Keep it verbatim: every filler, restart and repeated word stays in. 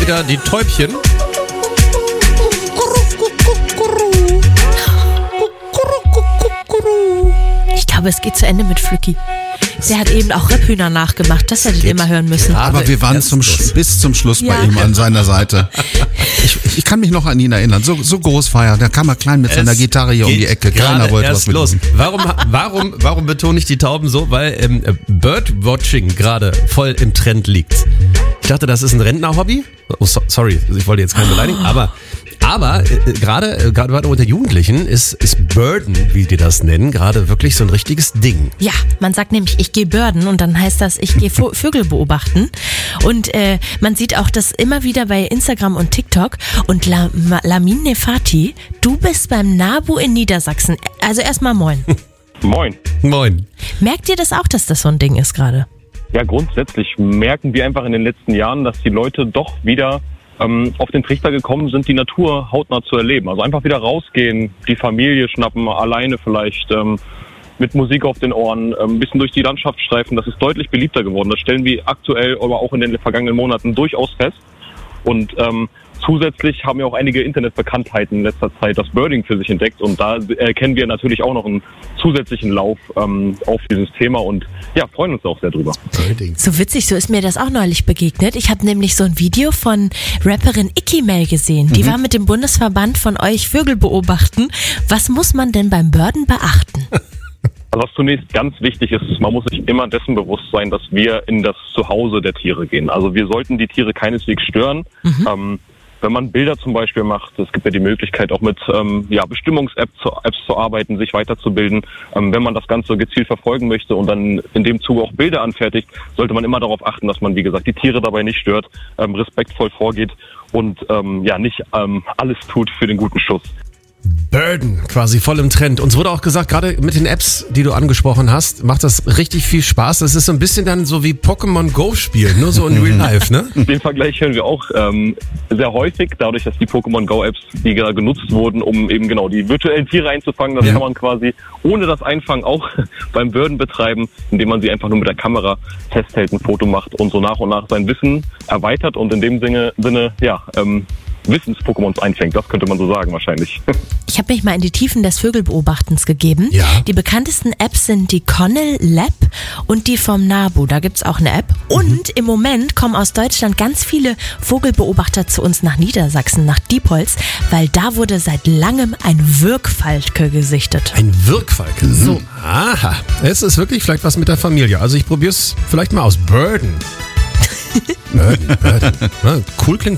wieder die Täubchen. Ich glaube, es geht zu Ende mit Flücki. Der hat eben auch Ripphühner nachgemacht. Das hättet ihr immer hören müssen. Ja, aber wir waren zum Sch- bis zum Schluss Ja. bei ihm an seiner Seite. Ich, ich kann mich noch an ihn erinnern. So, so groß war er. Da kam er klein mit seiner Es Gitarre hier um die geht Ecke. Keiner gerade wollte erst was mit los. ihm. Warum, warum, warum betone ich die Tauben so? Weil ähm, Birdwatching gerade voll im Trend liegt. Ich dachte, das ist ein Rentnerhobby. Oh, so, sorry, ich wollte jetzt keinen beleidigen, aber aber äh, gerade äh, gerade unter Jugendlichen ist ist Birden, wie die das nennen, gerade wirklich so ein richtiges Ding. Ja, man sagt nämlich, ich gehe birden und dann heißt das, ich gehe Vo- Vögel beobachten. Und äh, man sieht auch das immer wieder bei Instagram und TikTok. Und La- Ma- Lamin Nefati, du bist beim NABU in Niedersachsen. Also erstmal moin. Moin. Moin. Merkt ihr das auch, dass das so ein Ding ist gerade? Ja, grundsätzlich merken wir einfach in den letzten Jahren, dass die Leute doch wieder ähm, auf den Trichter gekommen sind, die Natur hautnah zu erleben. Also einfach wieder rausgehen, die Familie schnappen, alleine vielleicht, ähm, mit Musik auf den Ohren, ähm, ein bisschen durch die Landschaft streifen. Das ist deutlich beliebter geworden. Das stellen wir aktuell, aber auch in den vergangenen Monaten durchaus fest. Und ähm, zusätzlich haben ja auch einige Internetbekanntheiten in letzter Zeit das Birding für sich entdeckt. Und da erkennen wir natürlich auch noch einen zusätzlichen Lauf ähm, auf dieses Thema und ja, freuen uns auch sehr drüber. So witzig, so ist mir das auch neulich begegnet. Ich habe nämlich so ein Video von Rapperin Icky Mel gesehen. Die war mit dem Bundesverband von euch Vögel beobachten. Was muss man denn beim Birden beachten? Also was zunächst ganz wichtig ist, man muss sich immer dessen bewusst sein, dass wir in das Zuhause der Tiere gehen. Also wir sollten die Tiere keineswegs stören. Mhm. Ähm, wenn man Bilder zum Beispiel macht, es gibt ja die Möglichkeit auch mit ähm, ja, Bestimmungs-Apps zu, Apps zu arbeiten, sich weiterzubilden. Ähm, wenn man das Ganze gezielt verfolgen möchte und dann in dem Zuge auch Bilder anfertigt, sollte man immer darauf achten, dass man, wie gesagt, die Tiere dabei nicht stört, ähm, respektvoll vorgeht und ähm, ja nicht ähm, alles tut für den guten Schuss. Birden, quasi voll im Trend. Uns wurde auch gesagt, gerade mit den Apps, die du angesprochen hast, macht das richtig viel Spaß. Das ist so ein bisschen dann so wie Pokémon Go spielen, nur so in Real Life, ne? Den Vergleich hören wir auch ähm, sehr häufig, dadurch, dass die Pokémon Go Apps, die gerade genutzt wurden, um eben genau die virtuellen Tiere einzufangen, das Ja. kann man quasi ohne das Einfangen auch beim Birden betreiben, indem man sie einfach nur mit der Kamera festhält, ein Foto macht und so nach und nach sein Wissen erweitert und in dem Sinne, Sinne ja, ähm, Wissens-Pokémons einfängt. Das könnte man so sagen wahrscheinlich. Ich habe mich mal in die Tiefen des Vögelbeobachtens gegeben. Ja. Die bekanntesten Apps sind die Connell Lab und die vom NABU. Da gibt's auch eine App. Und im Moment kommen aus Deutschland ganz viele Vogelbeobachter zu uns nach Niedersachsen, nach Diepholz, weil da wurde seit langem ein Wirkfalke gesichtet. Ein Wirkfalke. So. Aha. Es ist wirklich vielleicht was mit der Familie. Also ich probiere es vielleicht mal aus. Birden. Birden, Birden. Ja, cool klingt